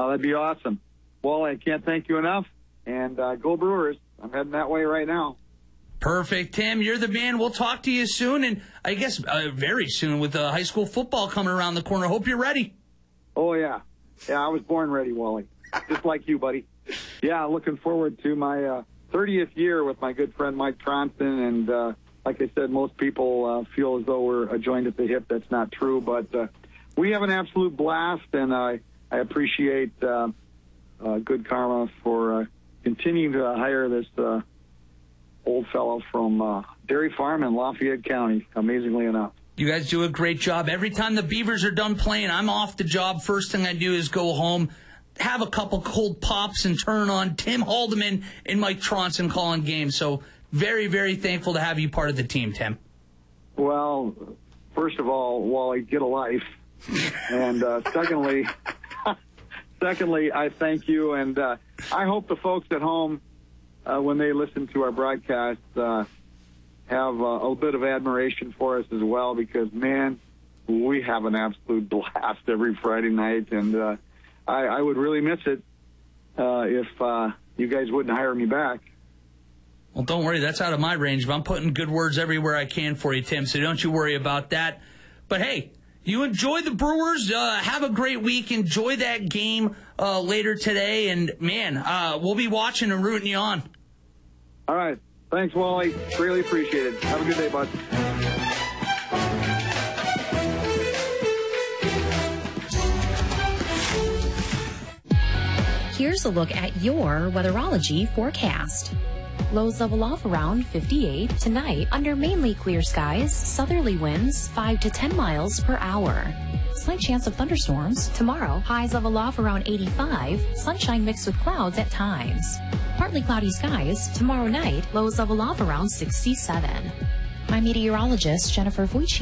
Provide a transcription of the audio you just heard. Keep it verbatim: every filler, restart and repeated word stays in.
Uh, that'd be awesome. Well, I can't thank you enough. And uh, go Brewers. I'm heading that way right now. Perfect. Tim, you're the man. We'll talk to you soon, and I guess uh, very soon with uh, high school football coming around the corner. Hope you're ready. Oh, yeah. Yeah, I was born ready, Wally. Just like you, buddy. Yeah, looking forward to my uh, thirtieth year with my good friend Mike Tronson. And uh, like I said, most people uh, feel as though we're a joint at the hip. That's not true. But uh, we have an absolute blast, and I, I appreciate uh, uh, Good Karma for uh, continuing to hire this uh, old fellow from uh, Dairy Farm in Lafayette County, amazingly enough. You guys do a great job. Every time the Beavers are done playing, I'm off the job. First thing I do is go home, have a couple cold pops, and turn on Tim Haldeman and Mike Tronson calling games. So very, very thankful to have you part of the team, Tim. Well, first of all, Wally, get a life. And uh, secondly, secondly, I thank you. And uh, I hope the folks at home, uh, when they listen to our broadcast, uh, have uh, a bit of admiration for us as well, because, man, we have an absolute blast every Friday night, and uh, I, I would really miss it uh, if uh, you guys wouldn't hire me back. Well, don't worry. That's out of my range, but I'm putting good words everywhere I can for you, Tim, so don't you worry about that. But, hey, you enjoy the Brewers. Uh, have a great week. Enjoy that game uh, later today, and, man, uh, we'll be watching and rooting you on. All right. Thanks, Wally. Really appreciate it. Have a good day, bud. Here's a look at your weatherology forecast. Lows level off around fifty-eight. Tonight, under mainly clear skies, southerly winds five to ten miles per hour. Slight chance of thunderstorms. Tomorrow, highs level off around eighty-five. Sunshine mixed with clouds at times. Partly cloudy skies. Tomorrow night, lows level off around sixty-seven. I'm meteorologist Jennifer Voici.